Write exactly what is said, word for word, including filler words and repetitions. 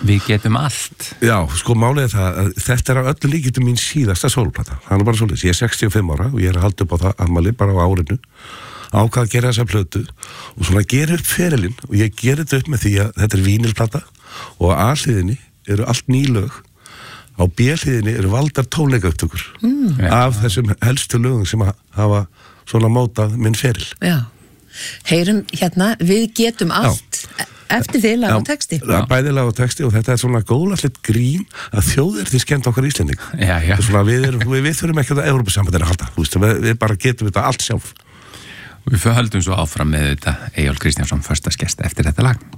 Við getum allt. Já, sko málið er það að þetta er á öllu líkindum mín síðasta sólplata. Það er bara svolítið. Ég er sextíu og fimm ára og ég er að halda upp á það afmæli bara á árinu. Ákvað að gera þessa plötu og svona gera upp ferilinn og ég gera þetta upp með því að þetta er vínilplata og á A-hliðinni eru allt ný lög. Á B-hliðinni eru valdar tónleikaupptökur mm. af þessum helstu lögum sem hafa svona mótað minn feril. Já. Heyrum hérna, við getum allt. Já. Eftir því lag og texti. Já, bæði lag og texti og þetta er svona góðlegt grín að þjóðir því skemmt okkar Íslending. Já, já. Svona, við, erum, við, við þurfum ekki að Evrópusambandinu að halda, veist, við, við bara getum þetta allt sjálf. Við höldum svo áfram með þetta Eyjólf Kristjánsson, föstaskest eftir þetta lag.